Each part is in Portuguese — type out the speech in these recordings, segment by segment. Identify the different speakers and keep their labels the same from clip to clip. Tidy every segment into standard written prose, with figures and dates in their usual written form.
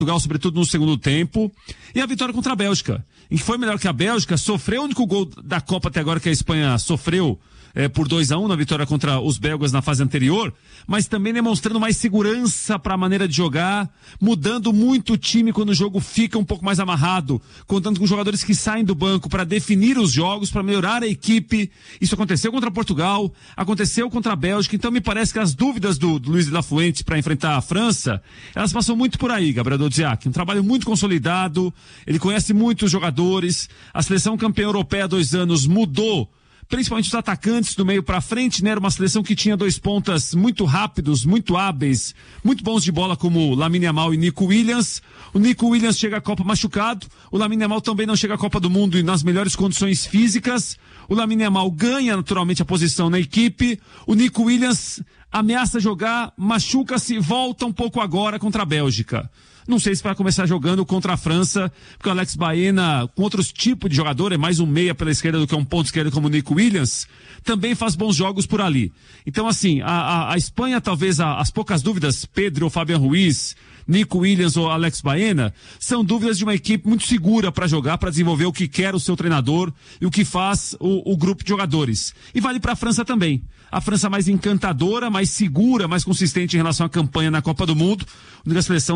Speaker 1: Portugal, sobretudo no segundo tempo, e a vitória contra a Bélgica, em que foi melhor que a Bélgica, sofreu o único gol da Copa até agora que a Espanha sofreu por 2-1 na vitória contra os belgas na fase anterior, mas também demonstrando mais segurança para a maneira de jogar, mudando muito o time quando o jogo fica um pouco mais amarrado, contando com jogadores que saem do banco para definir os jogos, para melhorar a equipe. Isso aconteceu contra Portugal, aconteceu contra a Bélgica, então me parece que as dúvidas do Luiz de la Fuente para enfrentar a França, elas passam muito por aí, Gabriel Dodziak, um trabalho muito consolidado, ele conhece muitos jogadores, a seleção campeã europeia há 2 anos mudou principalmente os atacantes do meio para frente, né? Era uma seleção que tinha 2 pontas muito rápidos, muito hábeis, muito bons de bola, como Lamine Yamal e Nico Williams. O Nico Williams chega à Copa machucado, o Lamine Yamal também não chega à Copa do Mundo e nas melhores condições físicas. O Lamine Yamal ganha naturalmente a posição na equipe, o Nico Williams ameaça jogar, machuca-se, volta um pouco agora contra a Bélgica. Não sei se vai começar jogando contra a França, porque o Alex Baena, com outros tipos de jogador, é mais um meia pela esquerda do que um ponto esquerdo como o Nico Williams, também faz bons jogos por ali. Então, assim, a Espanha, talvez, as poucas dúvidas, Pedro ou Fabian Ruiz, Nico Williams ou Alex Baena, são dúvidas de uma equipe muito segura para jogar, para desenvolver o que quer o seu treinador e o que faz o grupo de jogadores. E vale para a França também. A França mais encantadora, mais segura, mais consistente em relação à campanha na Copa do Mundo. A única seleção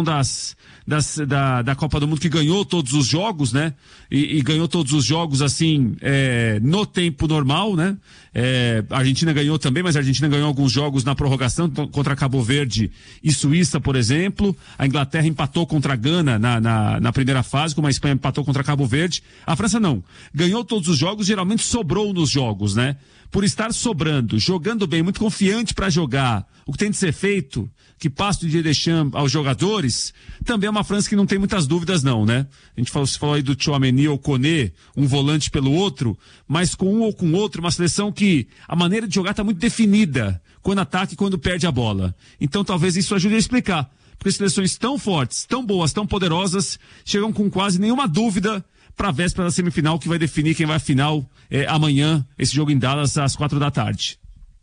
Speaker 1: da Copa do Mundo que ganhou todos os jogos, né? E ganhou todos os jogos, assim, no tempo normal, né? A Argentina ganhou também, mas a Argentina ganhou alguns jogos na prorrogação, contra Cabo Verde e Suíça, por exemplo. A Inglaterra empatou contra a Gana na primeira fase, como a Espanha empatou contra Cabo Verde. A França não. Ganhou todos os jogos, geralmente sobrou nos jogos, né? Por estar sobrando, jogando bem, muito confiante para jogar, o que tem de ser feito, que passa do Didier Deschamps aos jogadores, também é uma França que não tem muitas dúvidas não, né? A gente falou aí do Tchouaméni ou Koné, um volante pelo outro, mas com um ou com outro, uma seleção que a maneira de jogar está muito definida, quando ataca e quando perde a bola. Então talvez isso ajude a explicar, porque seleções tão fortes, tão boas, tão poderosas, chegam com quase nenhuma dúvida para a véspera da semifinal, que vai definir quem vai à final amanhã, esse jogo em Dallas, às 4h.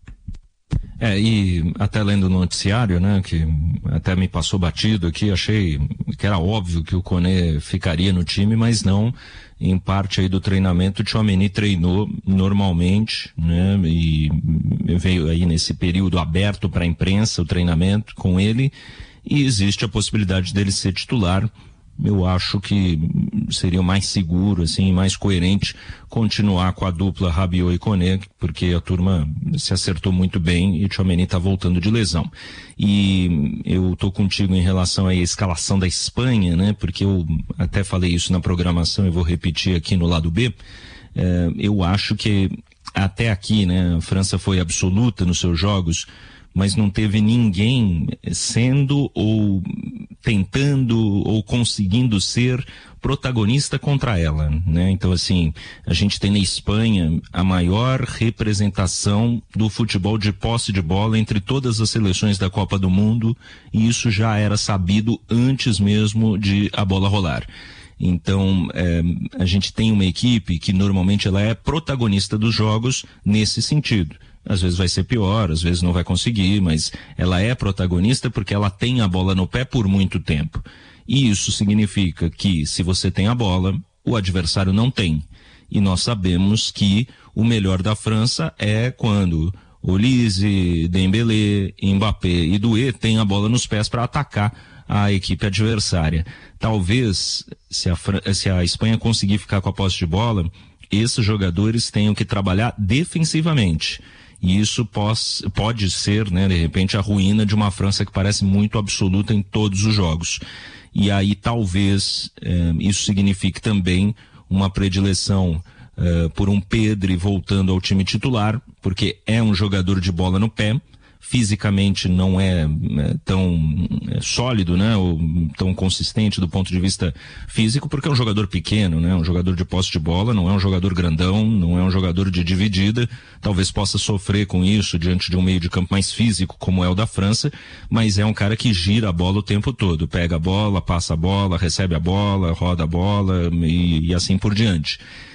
Speaker 2: E até lendo o noticiário, né, que até me passou batido aqui, achei que era óbvio que o Koné ficaria no time, mas não. Em parte aí do treinamento, o Tchouaméni treinou normalmente, né, e veio aí nesse período aberto para a imprensa o treinamento com ele, e existe a possibilidade dele ser titular. Eu acho que seria mais seguro, assim, mais coerente continuar com a dupla Rabiot e Koné, porque a turma se acertou muito bem e o Tchouaméni está voltando de lesão. E eu tô contigo em relação à escalação da Espanha, né? Porque eu até falei isso na programação e vou repetir aqui no lado B. Eu acho que até aqui, né, a França foi absoluta nos seus jogos, mas não teve ninguém sendo ou tentando ou conseguindo ser protagonista contra ela, né? Então, assim, a gente tem na Espanha a maior representação do futebol de posse de bola entre todas as seleções da Copa do Mundo, e isso já era sabido antes mesmo de a bola rolar. Então, a gente tem uma equipe que normalmente ela é protagonista dos jogos nesse sentido. Às vezes vai ser pior, às vezes não vai conseguir, mas ela é protagonista porque ela tem a bola no pé por muito tempo. E isso significa que, se você tem a bola, o adversário não tem. E nós sabemos que o melhor da França é quando Olise, Dembélé, Mbappé e Doué têm a bola nos pés para atacar a equipe adversária. Talvez, se a Espanha conseguir ficar com a posse de bola, esses jogadores tenham que trabalhar defensivamente. E isso pode ser, né, de repente, a ruína de uma França que parece muito absoluta em todos os jogos. E aí talvez isso signifique também uma predileção por um Pedri voltando ao time titular, porque é um jogador de bola no pé, fisicamente não é tão sólido, né, ou tão consistente do ponto de vista físico, porque é um jogador pequeno, né, um jogador de posse de bola, não é um jogador grandão, não é um jogador de dividida, talvez possa sofrer com isso diante de um meio de campo mais físico como é o da França, mas é um cara que gira a bola o tempo todo, pega a bola, passa a bola, recebe a bola, roda a bola e assim por diante.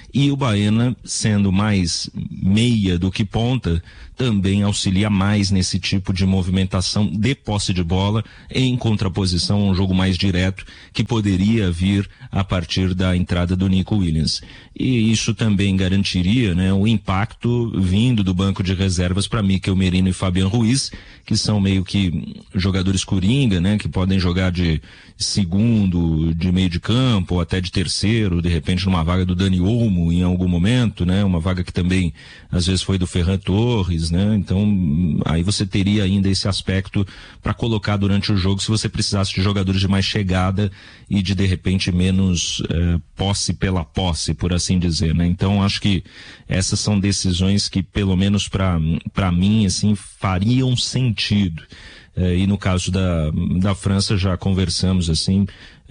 Speaker 2: e o Baena, sendo mais meia do que ponta, também auxilia mais nesse tipo de movimentação de posse de bola, em contraposição a um jogo mais direto que poderia vir a partir da entrada do Nico Williams. E isso também garantiria, né, o impacto vindo do banco de reservas para Mikel Merino e Fabian Ruiz, que são meio que jogadores coringa, né, que podem jogar de segundo, de meio de campo, ou até de terceiro, de repente numa vaga do Dani Olmo em algum momento, né, uma vaga que também às vezes foi do Ferran Torres, né, então aí você teria ainda esse aspecto para colocar durante o jogo se você precisasse de jogadores de mais chegada e de repente menos posse pela posse, por assim dizer, né, então acho que essas são decisões que pelo menos para mim, assim, fariam sentido. E no caso da França já conversamos, assim,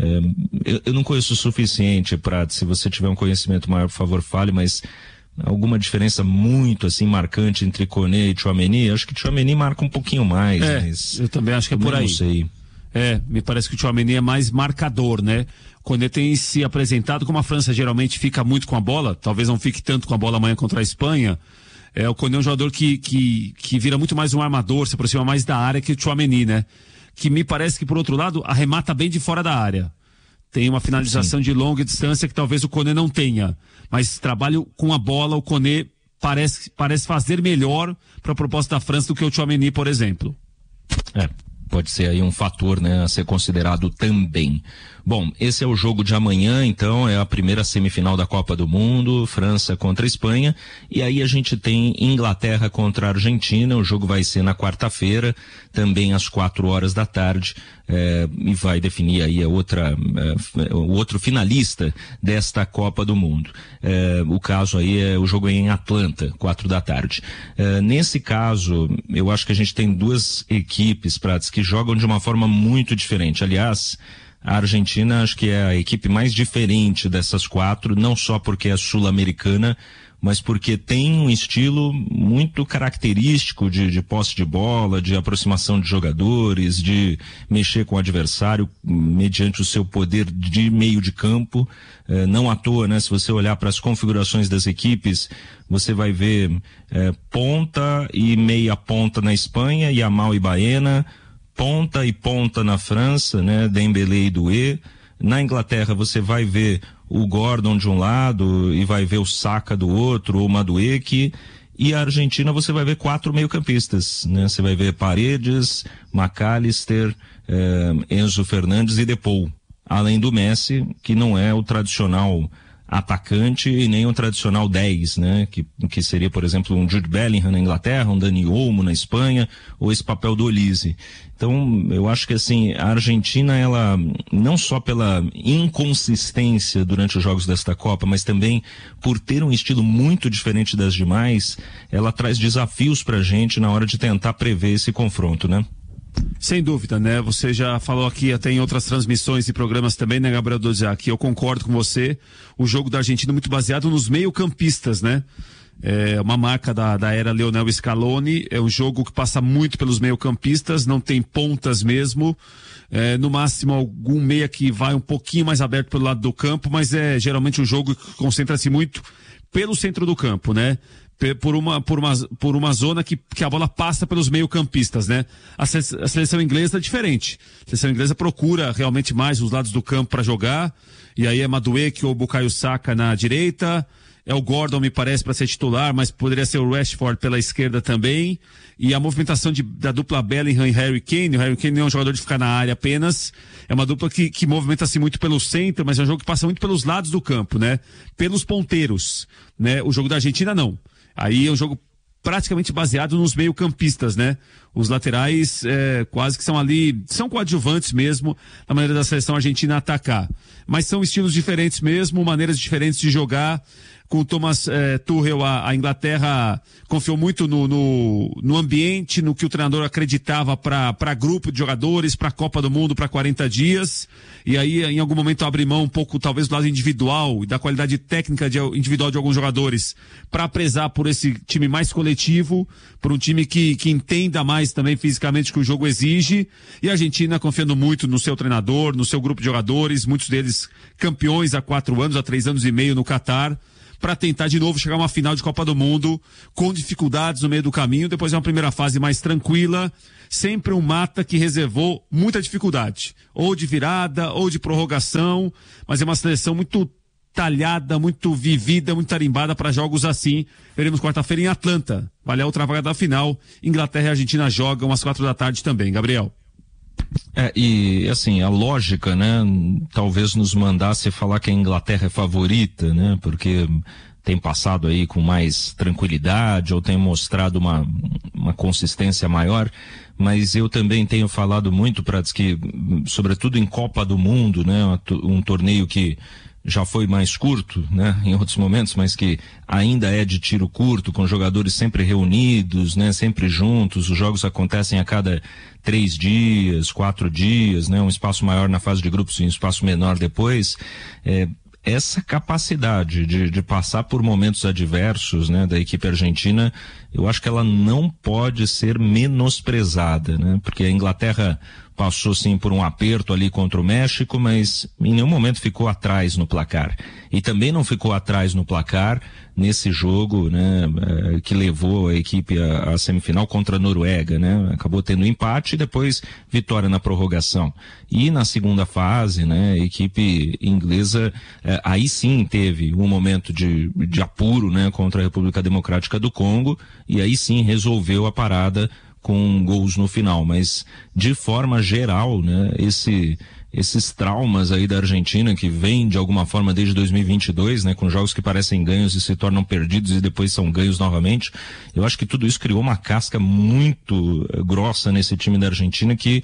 Speaker 2: eu não conheço o suficiente para, se você tiver um conhecimento maior, por favor, fale, mas alguma diferença muito, assim, marcante entre Koné e Tchouaméni? Acho que Tchouaméni marca um pouquinho mais, mas
Speaker 1: eu também acho que é por aí.
Speaker 2: Não sei.
Speaker 1: Me parece que o Tchouaméni é mais marcador, né? Koné tem se apresentado, como a França geralmente fica muito com a bola, talvez não fique tanto com a bola amanhã contra a Espanha. O Koné é um jogador que vira muito mais um armador, se aproxima mais da área que o Tchouaméni, né? Que me parece que, por outro lado, arremata bem de fora da área. Tem uma finalização de longa distância que talvez o Koné não tenha. Mas trabalho com a bola, o Koné parece fazer melhor para a proposta da França do que o Tchouaméni, por exemplo.
Speaker 2: Pode ser aí um fator, né, a ser considerado também. Bom, esse é o jogo de amanhã, então, é a primeira semifinal da Copa do Mundo, França contra Espanha, e aí a gente tem Inglaterra contra a Argentina, o jogo vai ser na quarta-feira, também às 4 da tarde, e vai definir aí o outro finalista desta Copa do Mundo. O caso aí o jogo é em Atlanta, 4 da tarde. Nesse caso, eu acho que a gente tem duas equipes, Prats, que jogam de uma forma muito diferente. Aliás, a Argentina acho que é a equipe mais diferente dessas quatro, não só porque é sul-americana, mas porque tem um estilo muito característico de posse de bola, de aproximação de jogadores, de mexer com o adversário mediante o seu poder de meio de campo. Não à toa, né? Se você olhar para as configurações das equipes, você vai ver ponta e meia ponta na Espanha, Yamal e Baena, ponta e ponta na França, né? Dembélé e Doué. Na Inglaterra você vai ver o Gordon de um lado e vai ver o Saka do outro, ou o Madueke, e a Argentina você vai ver 4 meio-campistas, né? Você vai ver Paredes, McAllister, Enzo Fernandes e Depou, além do Messi, que não é o tradicional atacante e nem o tradicional 10, né? Que seria, por exemplo, um Jude Bellingham na Inglaterra, um Dani Olmo na Espanha, ou esse papel do Olise. Então, eu acho que assim, a Argentina, ela, não só pela inconsistência durante os jogos desta Copa, mas também por ter um estilo muito diferente das demais, ela traz desafios pra gente na hora de tentar prever esse confronto, né?
Speaker 1: Sem dúvida, né? Você já falou aqui até em outras transmissões e programas também, né, Gabriel Dozak? Eu concordo com você. O jogo da Argentina é muito baseado nos meio-campistas, né? É uma marca da era Lionel Scaloni. É um jogo que passa muito pelos meio-campistas, não tem pontas mesmo. No máximo algum meia que vai um pouquinho mais aberto pelo lado do campo, mas é geralmente um jogo que concentra-se muito pelo centro do campo, né? Por uma zona que a bola passa pelos meio-campistas, né? A seleção inglesa é diferente. A seleção inglesa procura realmente mais os lados do campo para jogar, e aí é Madueke ou Bukayo Saka na direita, é o Gordon, me parece, para ser titular, mas poderia ser o Rashford pela esquerda também, e a movimentação da dupla Bellingham e Harry Kane. O Harry Kane não é um jogador de ficar na área apenas, é uma dupla que movimenta-se muito pelo centro, mas é um jogo que passa muito pelos lados do campo, né? Pelos ponteiros, né? O jogo da Argentina não. Aí é um jogo praticamente baseado nos meio-campistas, né? Os laterais quase que são ali, são coadjuvantes mesmo, na maneira da seleção argentina atacar. Mas são estilos diferentes mesmo, maneiras diferentes de jogar. Com o Thomas Tuchel, a Inglaterra confiou muito no ambiente, no que o treinador acreditava para grupo de jogadores, para a Copa do Mundo, para 40 dias. E aí, em algum momento, abre mão um pouco, talvez, do lado individual e da qualidade técnica individual de alguns jogadores, para prezar por esse time mais coletivo, por um time que entenda mais também fisicamente o que o jogo exige. E a Argentina confiando muito no seu treinador, no seu grupo de jogadores, muitos deles campeões há 4 anos, há 3 anos e meio no Catar. para tentar de novo chegar a uma final de Copa do Mundo com dificuldades no meio do caminho, depois é uma primeira fase mais tranquila, sempre um mata que reservou muita dificuldade, ou de virada, ou de prorrogação, mas é uma seleção muito talhada, muito vivida, muito tarimbada para jogos assim. Veremos quarta-feira em Atlanta, vale a outra vaga da final. Inglaterra e Argentina jogam às 4 da tarde também, Gabriel.
Speaker 2: E assim, a lógica, né, talvez nos mandasse falar que a Inglaterra é favorita, né, porque tem passado aí com mais tranquilidade ou tem mostrado uma consistência maior, mas eu também tenho falado muito, Prats, que sobretudo em Copa do Mundo, né, um torneio que já foi mais curto, né, em outros momentos, mas que ainda é de tiro curto, com jogadores sempre reunidos, né, sempre juntos, os jogos acontecem a cada 3 dias, 4 dias, né, um espaço maior na fase de grupos e um espaço menor depois. Essa capacidade de passar por momentos adversos, né, da equipe argentina, eu acho que ela não pode ser menosprezada, né, porque a Inglaterra passou sim por um aperto ali contra o México, mas em nenhum momento ficou atrás no placar. E também não ficou atrás no placar nesse jogo, né, que levou a equipe à semifinal contra a Noruega, né, acabou tendo empate e depois vitória na prorrogação. E na segunda fase, né, a equipe inglesa aí sim teve um momento de apuro, né, contra a República Democrática do Congo, e aí sim resolveu a parada com gols no final, mas de forma geral, né, esses traumas aí da Argentina que vem de alguma forma desde 2022, né, com jogos que parecem ganhos e se tornam perdidos e depois são ganhos novamente, eu acho que tudo isso criou uma casca muito grossa nesse time da Argentina que,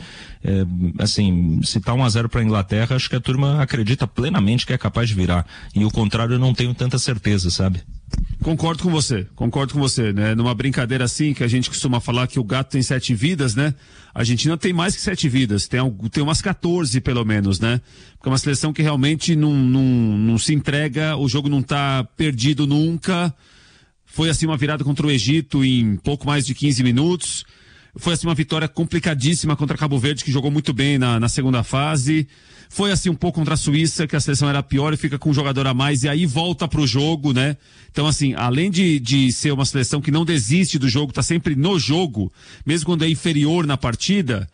Speaker 2: assim, se tá 1-0 para a Inglaterra, acho que a turma acredita plenamente que é capaz de virar, e o contrário eu não tenho tanta certeza, sabe?
Speaker 1: Concordo com você, né? Numa brincadeira assim, que a gente costuma falar que o gato tem 7 vidas, né? A Argentina tem mais que 7 vidas, tem umas 14 pelo menos, né? Porque é uma seleção que realmente não se entrega, o jogo não tá perdido nunca. Foi assim uma virada contra o Egito em pouco mais de 15 minutos. Foi assim uma vitória complicadíssima contra Cabo Verde, que jogou muito bem na segunda fase. Foi assim um pouco contra a Suíça, que a seleção era pior e fica com um jogador a mais e aí volta pro jogo, né? Então assim, além de ser uma seleção que não desiste do jogo, tá sempre no jogo, mesmo quando é inferior na partida,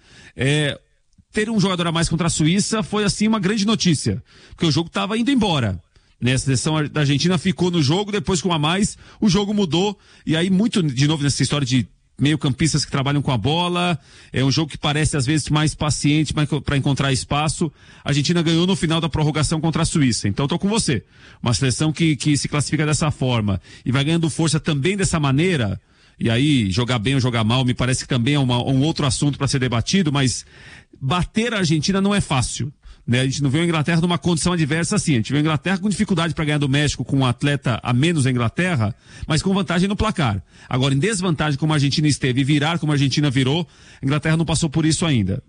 Speaker 1: ter um jogador a mais contra a Suíça foi assim uma grande notícia, porque o jogo tava indo embora. Né, a seleção da Argentina ficou no jogo, depois com a mais, o jogo mudou, e aí muito, de novo, nessa história de meio-campistas que trabalham com a bola, é um jogo que parece às vezes mais paciente para encontrar espaço. A Argentina ganhou no final da prorrogação contra a Suíça, então tô com você. Uma seleção que se classifica dessa forma e vai ganhando força também dessa maneira, e aí jogar bem ou jogar mal me parece que também é um outro assunto para ser debatido, mas bater a Argentina não é fácil. Né? A gente não vê a Inglaterra numa condição adversa assim. A gente vê a Inglaterra com dificuldade para ganhar do México com um atleta a menos a Inglaterra, mas com vantagem no placar. Agora, em desvantagem como a Argentina esteve e virar como a Argentina virou, a Inglaterra não passou por isso ainda.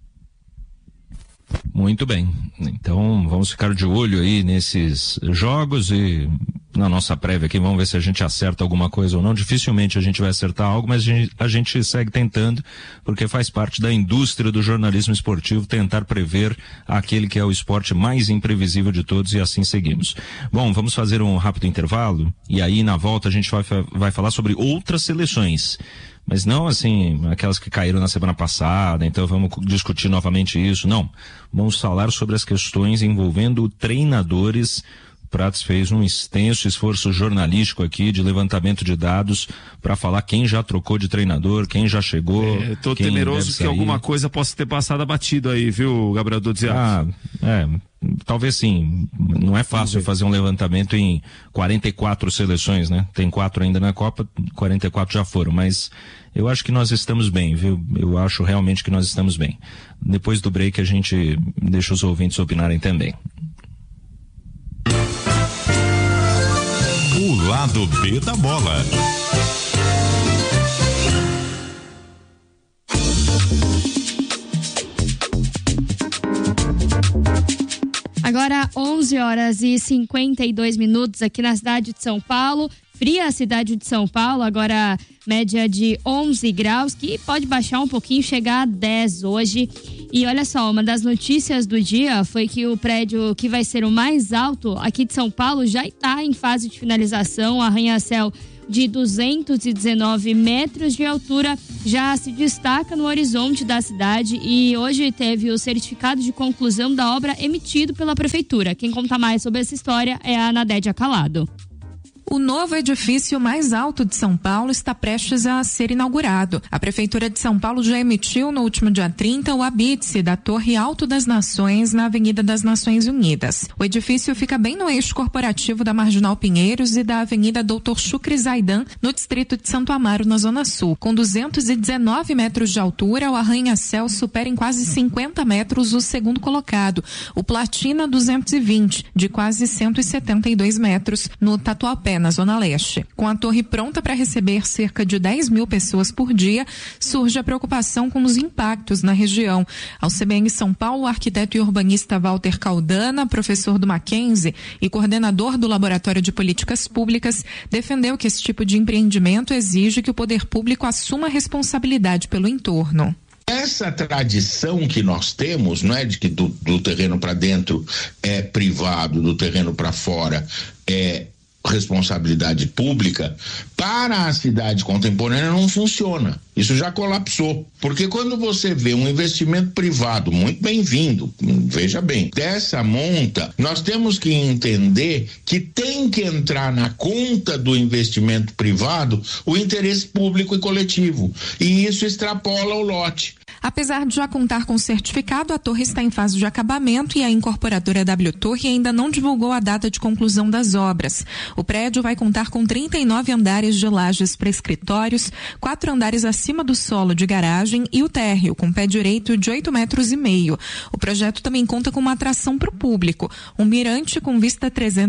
Speaker 2: Muito bem. Então, vamos ficar de olho aí nesses jogos e na nossa prévia aqui, vamos ver se a gente acerta alguma coisa ou não. Dificilmente a gente vai acertar algo, mas a gente segue tentando, porque faz parte da indústria do jornalismo esportivo tentar prever aquele que é o esporte mais imprevisível de todos, e assim seguimos. Bom, vamos fazer um rápido intervalo e aí na volta a gente vai falar sobre outras seleções. Mas não assim, aquelas que caíram na semana passada, então vamos discutir novamente isso, não. Vamos falar sobre as questões envolvendo treinadores. Prats fez um extenso esforço jornalístico aqui de levantamento de dados para falar quem já trocou de treinador, quem já chegou.
Speaker 1: Tô temeroso que alguma coisa possa ter passado batido aí, viu, Gabriel Dodziak?
Speaker 2: Talvez sim. Não é fácil fazer um levantamento em 44 seleções, né? Tem 4 ainda na Copa, 44 já foram, mas eu acho que nós estamos bem, viu? Eu acho realmente que nós estamos bem. Depois do break a gente deixa os ouvintes opinarem também.
Speaker 3: O lado B da bola.
Speaker 4: Agora 11h52 aqui na cidade de São Paulo. Fria a cidade de São Paulo, agora média de 11 graus, que pode baixar um pouquinho, chegar a 10 hoje. E olha só, uma das notícias do dia foi que o prédio que vai ser o mais alto aqui de São Paulo já está em fase de finalização. O arranha-céu de 219 metros de altura já se destaca no horizonte da cidade e hoje teve o certificado de conclusão da obra emitido pela prefeitura. Quem conta mais sobre essa história é a Nadédia Calado.
Speaker 5: O novo edifício mais alto de São Paulo está prestes a ser inaugurado. A Prefeitura de São Paulo já emitiu no último dia 30 o habite da Torre Alto das Nações na Avenida das Nações Unidas. O edifício fica bem no eixo corporativo da Marginal Pinheiros e da Avenida Doutor Chucre Zaidan, no distrito de Santo Amaro, na Zona Sul. Com 219 metros de altura, o arranha-céu supera em quase 50 metros o segundo colocado, o Platina 220, de quase 172 metros, no Tatuapé, na Zona Leste. Com a torre pronta para receber cerca de 10 mil pessoas por dia, surge a preocupação com os impactos na região. Ao CBN São Paulo, o arquiteto e urbanista Walter Caldana, professor do Mackenzie e coordenador do Laboratório de Políticas Públicas, defendeu que esse tipo de empreendimento exige que o poder público assuma a responsabilidade pelo entorno.
Speaker 6: Essa tradição que nós temos, não é, de que do terreno para dentro é privado, do terreno para fora é responsabilidade pública, para a cidade contemporânea não funciona. Isso já colapsou. Porque quando você vê um investimento privado, muito bem-vindo, veja bem, dessa monta, nós temos que entender que tem que entrar na conta do investimento privado o interesse público e coletivo. E isso extrapola o lote.
Speaker 5: Apesar de já contar com certificado, a torre está em fase de acabamento e a incorporadora W Torre ainda não divulgou a data de conclusão das obras. O prédio vai contar com 39 andares de lajes para escritórios, 4 andares acima do solo de garagem e o térreo, com pé direito de 8,5 metros. O projeto também conta com uma atração para o público, um mirante com vista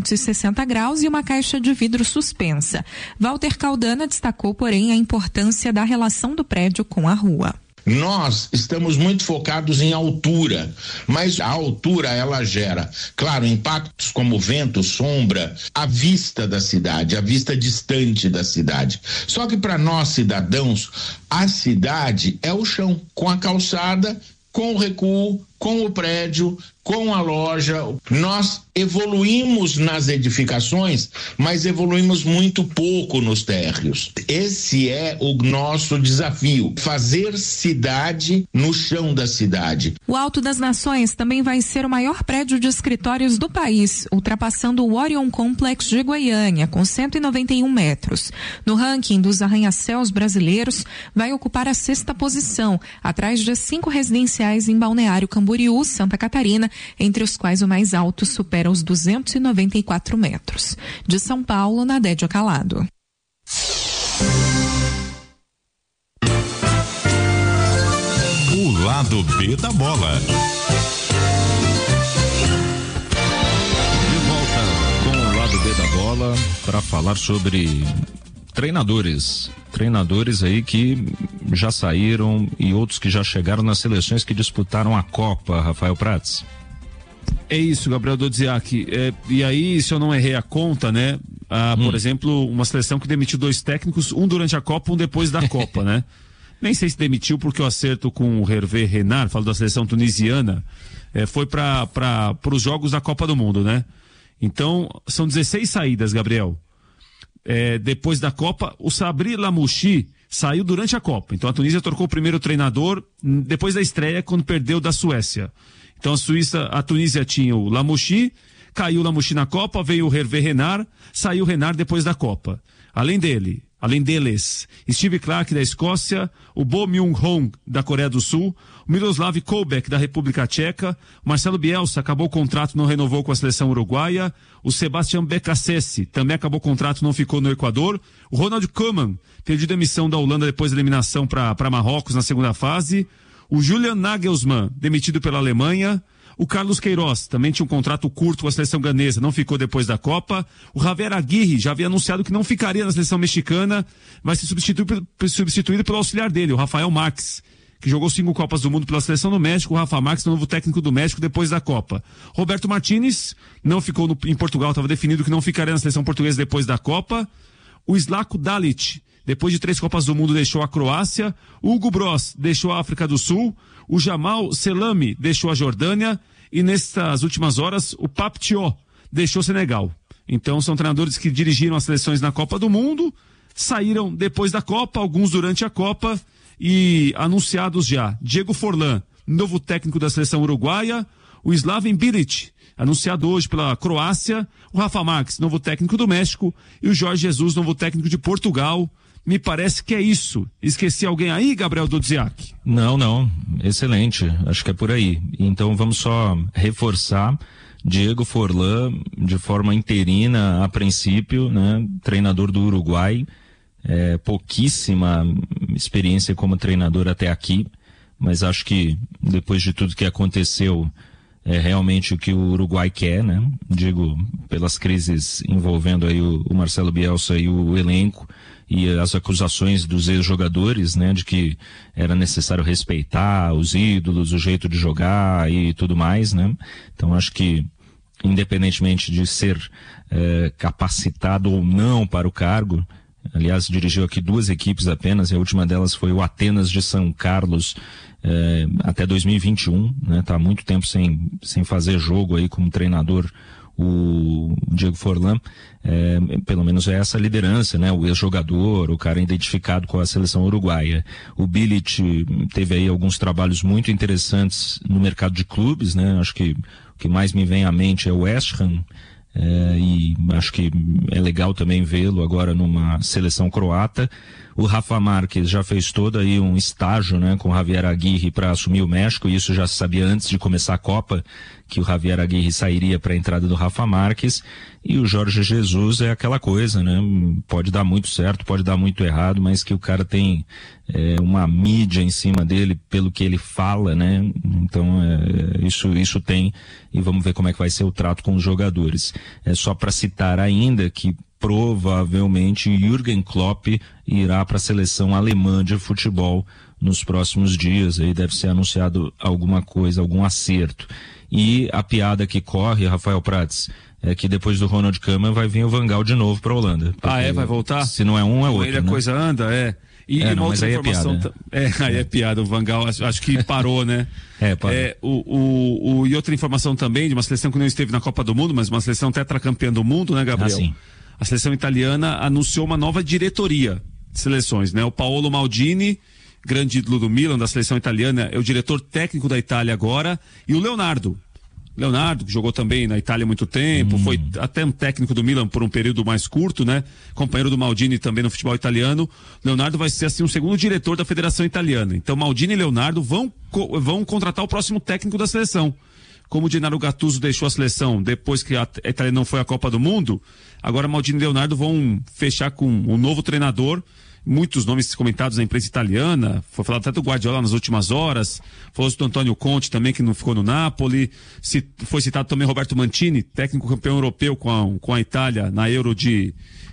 Speaker 5: 360 graus e uma caixa de vidro suspensa. Walter Caldana destacou, porém, a importância da relação do prédio com a rua.
Speaker 6: Nós estamos muito focados em altura, mas a altura ela gera, claro, impactos como vento, sombra, a vista da cidade, a vista distante da cidade. Só que para nós cidadãos, a cidade é o chão, com a calçada, com o recuo, com o prédio, com a loja. Nós evoluímos nas edificações, mas evoluímos muito pouco nos térreos. Esse é o nosso desafio, fazer cidade no chão da cidade.
Speaker 5: O Alto das Nações também vai ser o maior prédio de escritórios do país, ultrapassando o Orion Complex de Goiânia, com 191 metros. No ranking dos arranha-céus brasileiros, vai ocupar a 6ª posição, atrás de 5 residenciais em Balneário Camboriú, Santa Catarina, entre os quais o mais alto supera os 294 metros. De São Paulo, Nadédia Calado.
Speaker 3: O lado B da bola.
Speaker 2: De volta com o lado B da bola para falar sobre treinadores aí que já saíram e outros que já chegaram nas seleções que disputaram a Copa, Rafael Prats.
Speaker 1: É isso, Gabriel Dodziak. E aí, se eu não errei a conta, né? Por exemplo, uma seleção que demitiu 2 técnicos, um durante a Copa, um depois da Copa, né? Nem sei se demitiu porque o acerto com o Hervé Renard, falo da seleção tunisiana, foi para os jogos da Copa do Mundo, né? Então, são 16 saídas, Gabriel. Depois da Copa, o Sabri Lamouchi saiu durante a Copa. Então a Tunísia trocou o primeiro treinador depois da estreia, quando perdeu da Suécia. Então a Tunísia tinha o Lamouchi, caiu o Lamouchi na Copa, veio o Hervé Renard, saiu o Renard depois da Copa. Além deles, Steve Clark da Escócia, o Bo Myung-hong da Coreia do Sul, o Miroslav Koubek da República Tcheca, o Marcelo Bielsa acabou o contrato, não renovou com a seleção uruguaia, o Sebastian Becassese também acabou o contrato, não ficou no Equador, o Ronald Koeman pediu demissão da Holanda depois da eliminação para Marrocos na segunda fase, o Julian Nagelsmann demitido pela Alemanha, o Carlos Queiroz também tinha um contrato curto com a seleção ganesa, não ficou depois da Copa. O Javier Aguirre já havia anunciado que não ficaria na seleção mexicana, vai ser substituído pelo auxiliar dele, o Rafael Marques, que jogou 5 Copas do Mundo pela seleção do México. O Rafa Marques, novo técnico do México depois da Copa. Roberto Martínez não ficou em Portugal, estava definido que não ficaria na seleção portuguesa depois da Copa. O Zlatko Dalic depois de 3 Copas do Mundo deixou a Croácia, Hugo Broz deixou a África do Sul, o Jamal Selami deixou a Jordânia e nestas últimas horas o Pape Thiaw deixou o Senegal. Então são treinadores que dirigiram as seleções na Copa do Mundo, saíram depois da Copa, alguns durante a Copa e anunciados já. Diego Forlán, novo técnico da seleção uruguaia, o Slaven Bilic, anunciado hoje pela Croácia, o Rafa Marques, novo técnico do México e o Jorge Jesus, novo técnico de Portugal. Me parece que é isso. Esqueci alguém aí, Gabriel Dudziak?
Speaker 2: Não. Excelente. Acho que é por aí. Então vamos só reforçar. Diego Forlán, de forma interina, a princípio, né? Treinador do Uruguai. Pouquíssima experiência como treinador até aqui. Mas acho que depois de tudo que aconteceu, é realmente o que o Uruguai quer, né? Digo, pelas crises envolvendo aí o Marcelo Bielsa e o elenco e as acusações dos ex-jogadores, né? De que era necessário respeitar os ídolos, o jeito de jogar e tudo mais, né? Então acho que, independentemente de ser capacitado ou não para o cargo, aliás, dirigiu aqui 2 equipes apenas, e a última delas foi o Atenas de São Carlos, até 2021, né? Tá há muito tempo sem fazer jogo aí como treinador, o Diego Forlán. Pelo menos é essa liderança, né? O ex-jogador, o cara identificado com a seleção uruguaia. O Bilic teve aí alguns trabalhos muito interessantes no mercado de clubes, né? Acho que o que mais me vem à mente é o West Ham, e acho que é legal também vê-lo agora numa seleção croata. O Rafa Marques já fez todo aí um estágio, né, com o Javier Aguirre para assumir o México, e isso já se sabia antes de começar a Copa, que o Javier Aguirre sairia para a entrada do Rafa Marques. E o Jorge Jesus é aquela coisa, né, pode dar muito certo, pode dar muito errado, mas que o cara tem uma mídia em cima dele pelo que ele fala, né, então isso tem, e vamos ver como é que vai ser o trato com os jogadores. Só para citar ainda que provavelmente Jürgen Klopp irá para a seleção alemã de futebol nos próximos dias. Aí deve ser anunciado alguma coisa, algum acerto. E a piada que corre, Rafael Prats, é que depois do Ronald Koeman vai vir o Van Gaal de novo para a Holanda.
Speaker 1: Vai voltar?
Speaker 2: Se não é um, é outro.
Speaker 1: Ele a coisa anda, E uma outra informação. Aí é piada, o Van Gaal acho que parou, né? Parou. E outra informação também de uma seleção que não esteve na Copa do Mundo, mas uma seleção tetracampeã do mundo, né, Gabriel?
Speaker 2: Sim.
Speaker 1: A seleção italiana anunciou uma nova diretoria de seleções, né? O Paolo Maldini, grande ídolo do Milan, da seleção italiana, é o diretor técnico da Itália agora, e o Leonardo, que jogou também na Itália há muito tempo, foi até um técnico do Milan por um período mais curto, né? Companheiro do Maldini também no futebol italiano. Leonardo vai ser assim um segundo diretor da Federação Italiana. Então Maldini e Leonardo vão contratar o próximo técnico da seleção. Como o Gennaro Gattuso deixou a seleção depois que a Itália não foi à Copa do Mundo, agora Maldini e Leonardo vão fechar com um novo treinador. Muitos nomes comentados na imprensa italiana, foi falado até do Guardiola nas últimas horas, falou-se do Antônio Conte também, que não ficou no Napoli, foi citado também Roberto Mancini, técnico campeão europeu com a Itália na Euro de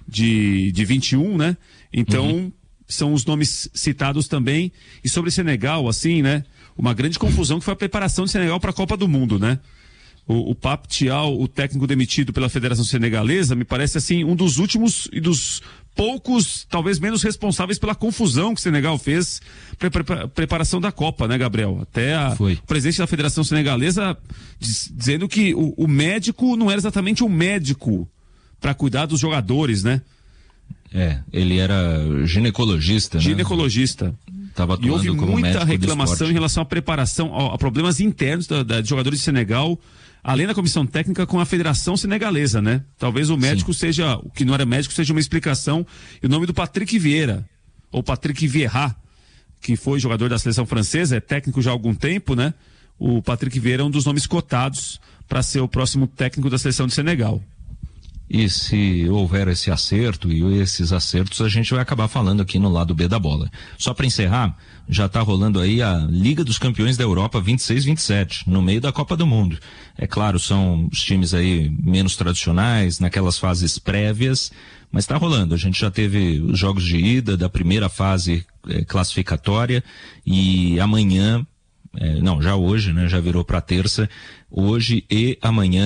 Speaker 1: 21, né? Então, são os nomes citados também. E sobre Senegal, assim, né? Uma grande confusão que foi a preparação de Senegal para a Copa do Mundo, né? O Pape Thiaw, o técnico demitido pela Federação Senegalesa, me parece assim um dos últimos e dos poucos, talvez menos responsáveis pela confusão que o Senegal fez para preparação da Copa, né, Gabriel? Até o presidente da Federação Senegalesa dizendo que o médico não era exatamente um médico para cuidar dos jogadores, né?
Speaker 2: Ele era ginecologista, né?
Speaker 1: Ginecologista.
Speaker 2: E
Speaker 1: houve muita reclamação em relação à preparação, a problemas internos de jogadores de Senegal, além da comissão técnica com a Federação Senegalesa, né? Talvez o médico seja, o que não era médico, seja uma explicação. E o nome do Patrick Vieira, ou Patrick Vieira, que foi jogador da seleção francesa, é técnico já há algum tempo, né? O Patrick Vieira é um dos nomes cotados para ser o próximo técnico da seleção de Senegal.
Speaker 2: E se houver esse acerto e esses acertos, a gente vai acabar falando aqui no lado B da bola. Só para encerrar, já está rolando aí a Liga dos Campeões da Europa 26-27, no meio da Copa do Mundo. É claro, são os times aí menos tradicionais, naquelas fases prévias, mas está rolando. A gente já teve os jogos de ida da primeira fase classificatória e amanhã, já hoje, né, já virou para terça, hoje e amanhã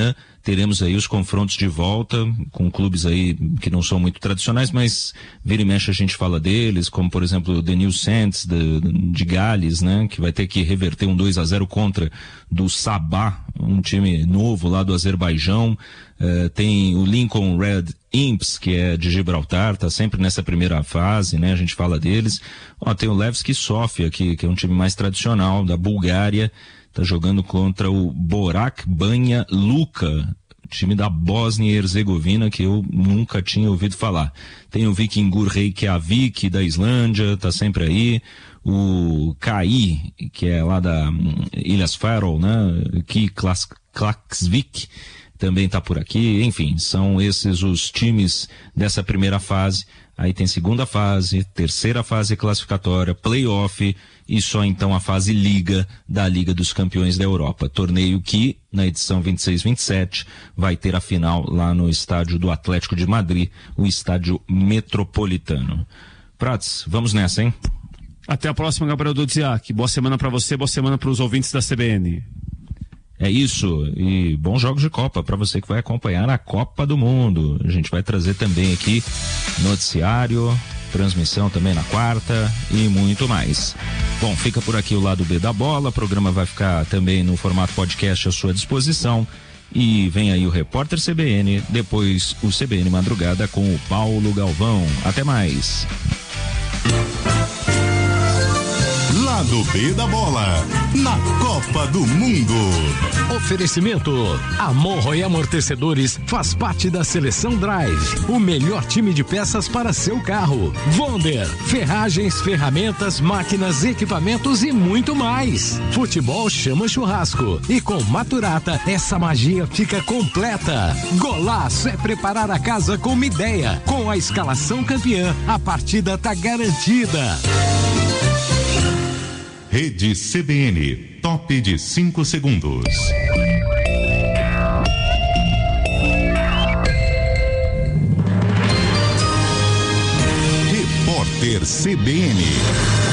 Speaker 2: teremos aí os confrontos de volta com clubes aí que não são muito tradicionais, mas vira e mexe a gente fala deles, como por exemplo o The New Saints de Gales, né, que vai ter que reverter um 2-0 contra do Sabah, um time novo lá do Azerbaijão. Tem o Lincoln Red Imps, que é de Gibraltar, tá sempre nessa primeira fase, né, a gente fala deles. Tem o Levski Sofia, que é um time mais tradicional da Bulgária, tá jogando contra o Borac Banja Luka, time da Bósnia e Herzegovina, que eu nunca tinha ouvido falar. Tem o Vikingur Reykjavik da Islândia, tá sempre aí. O KI, que é lá da Ilhas Faroe, né? Klaksvik, também tá por aqui. Enfim, são esses os times dessa primeira fase. Aí tem segunda fase, terceira fase classificatória, playoff e só então a fase Liga da Liga dos Campeões da Europa. Torneio que, na edição 26-27, vai ter a final lá no estádio do Atlético de Madrid, o estádio Metropolitano. Prats, vamos nessa, hein?
Speaker 1: Até a próxima, Gabriel Dudziak. Boa semana para você, boa semana para os ouvintes da CBN.
Speaker 2: É isso, e bons jogos de Copa para você que vai acompanhar a Copa do Mundo. A gente vai trazer também aqui noticiário, transmissão também na quarta e muito mais. Bom, fica por aqui o lado B da bola, o programa vai ficar também no formato podcast à sua disposição. E vem aí o Repórter CBN, depois o CBN Madrugada com o Paulo Galvão. Até mais.
Speaker 3: Lado B da bola, na Copa do Mundo.
Speaker 7: Oferecimento: Amorro e Amortecedores faz parte da Seleção Drive, o melhor time de peças para seu carro. Wonder, ferragens, ferramentas, máquinas, equipamentos e muito mais. Futebol chama churrasco e com Maturata essa magia fica completa. Golaço é preparar a casa com uma ideia. Com a escalação campeã, a partida tá garantida.
Speaker 3: Rede CBN, top de 5 segundos. Repórter CBN.